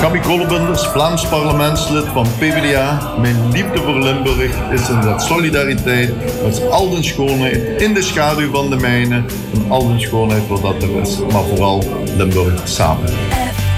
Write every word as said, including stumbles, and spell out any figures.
Gabi Kollebunders, Vlaams parlementslid van P V D A. Mijn liefde voor Limburg is inderdaad solidariteit met al de schoonheid in de schaduw van de mijnen en al de schoonheid wat dat er is, maar vooral Limburg samen.